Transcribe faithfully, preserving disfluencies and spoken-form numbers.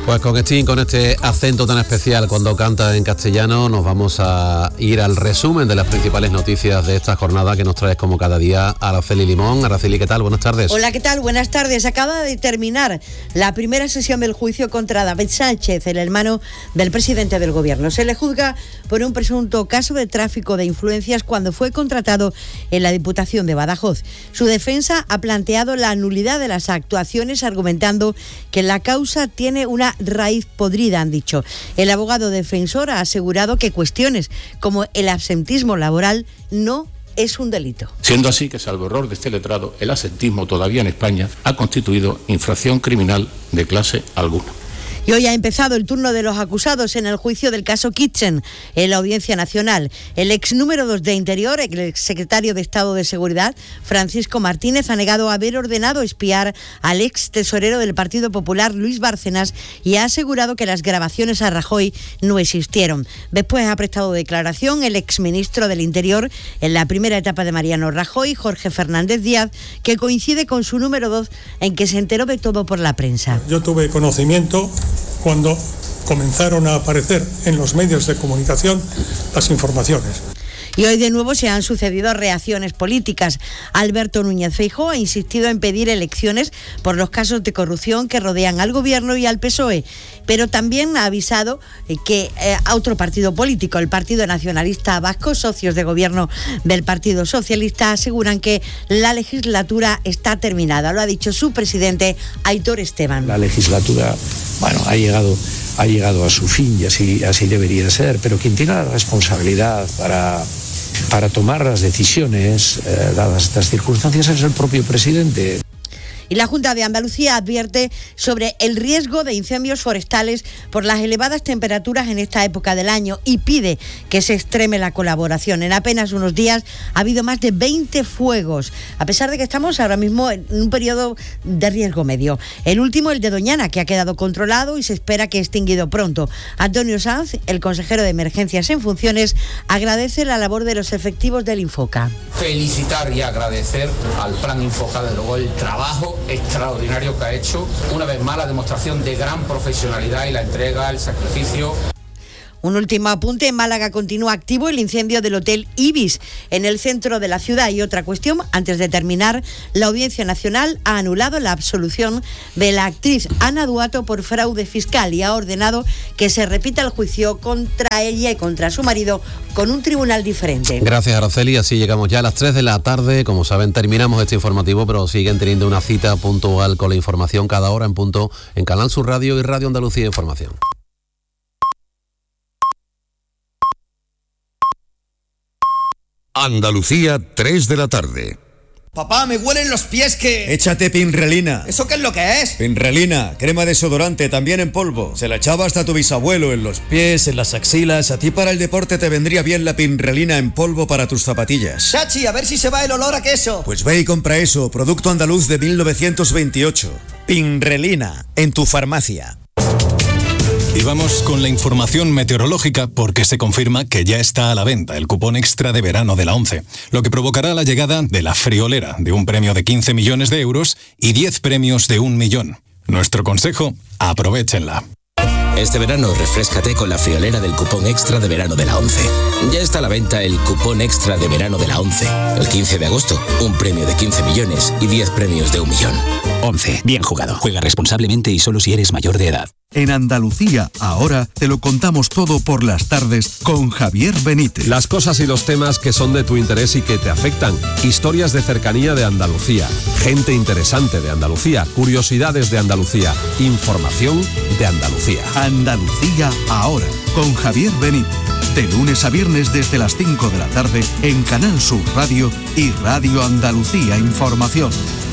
Pues con este, con este acento tan especial cuando canta en castellano, nos vamos a ir al resumen de las principales noticias de esta jornada que nos traes como cada día Araceli Limón. Araceli, ¿qué tal? Buenas tardes. Hola, ¿qué tal? Buenas tardes. Acaba de terminar la primera sesión del juicio contra David Sánchez, el hermano del presidente del gobierno. Se le juzga por un presunto caso de tráfico de influencias cuando fue contratado en la Diputación de Badajoz. Su defensa ha planteado la nulidad de las actuaciones, argumentando que la causa tiene una raíz podrida, han dicho. El abogado defensor ha asegurado que cuestiones como el absentismo laboral no es un delito. Siendo así que, salvo error de este letrado, el absentismo todavía en España ha constituido infracción criminal de clase alguna. Y hoy ha empezado el turno de los acusados en el juicio del caso Kitchen en la Audiencia Nacional. El ex número dos de Interior, el ex secretario de Estado de Seguridad, Francisco Martínez, ha negado haber ordenado espiar al ex tesorero del Partido Popular, Luis Bárcenas, y ha asegurado que las grabaciones a Rajoy no existieron. Después ha prestado declaración el ex ministro del Interior en la primera etapa de Mariano Rajoy, Jorge Fernández Díaz, que coincide con su número dos en que se enteró de todo por la prensa. Yo tuve conocimiento cuando comenzaron a aparecer en los medios de comunicación las informaciones. Y hoy de nuevo se han sucedido reacciones políticas. Alberto Núñez Feijóo ha insistido en pedir elecciones por los casos de corrupción que rodean al gobierno y al P S O E, pero también ha avisado que eh, a otro partido político, el Partido Nacionalista Vasco, socios de gobierno del Partido Socialista, aseguran que la legislatura está terminada. Lo ha dicho su presidente, Aitor Esteban. La legislatura, bueno, ha llegado, ha llegado a su fin y así, así debería ser, pero quien tiene la responsabilidad para... para tomar las decisiones, eh, dadas estas circunstancias, es el propio presidente. Y la Junta de Andalucía advierte sobre el riesgo de incendios forestales por las elevadas temperaturas en esta época del año y pide que se extreme la colaboración. En apenas unos días ha habido más de veinte fuegos, a pesar de que estamos ahora mismo en un periodo de riesgo medio. El último, el de Doñana, que ha quedado controlado y se espera que extinguido pronto. Antonio Sanz, el consejero de Emergencias en funciones, agradece la labor de los efectivos del Infoca. Felicitar y agradecer al Plan Infoca, de luego, el trabajo extraordinario que ha hecho, una vez más la demostración de gran profesionalidad y la entrega, el sacrificio. Un último apunte: en Málaga continúa activo el incendio del Hotel Ibis en el centro de la ciudad. Y otra cuestión, antes de terminar, la Audiencia Nacional ha anulado la absolución de la actriz Ana Duato por fraude fiscal y ha ordenado que se repita el juicio contra ella y contra su marido con un tribunal diferente. Gracias, Araceli. Así llegamos ya a las tres de la tarde. Como saben, terminamos este informativo, pero siguen teniendo una cita puntual con la información cada hora en punto en Canal Sur Radio y Radio Andalucía Información. Andalucía, tres de la tarde. Papá, me huelen los pies que... Échate Pinrelina. ¿Eso qué es lo que es? Pinrelina, crema desodorante, también en polvo. Se la echaba hasta tu bisabuelo en los pies, en las axilas. A ti para el deporte te vendría bien la Pinrelina en polvo para tus zapatillas. Chachi, a ver si se va el olor a queso. Pues ve y compra eso, producto andaluz de mil novecientos veintiocho. Pinrelina, en tu farmacia. Y vamos con la información meteorológica porque se confirma que ya está a la venta el cupón extra de verano de la ONCE, lo que provocará la llegada de la friolera de un premio de quince millones de euros y diez premios de un millón. Nuestro consejo, aprovéchenla. Este verano refréscate con la friolera del cupón extra de verano de la ONCE. Ya está a la venta el cupón extra de verano de la ONCE. El quince de agosto, un premio de quince millones y diez premios de un millón. ONCE, bien jugado. Juega responsablemente y solo si eres mayor de edad. En Andalucía, ahora, te lo contamos todo por las tardes con Javier Benítez. Las cosas y los temas que son de tu interés y que te afectan. Historias de cercanía de Andalucía. Gente interesante de Andalucía. Curiosidades de Andalucía. Información de Andalucía. Andalucía, ahora, con Javier Benítez. De lunes a viernes desde las cinco de la tarde en Canal Sur Radio y Radio Andalucía Información.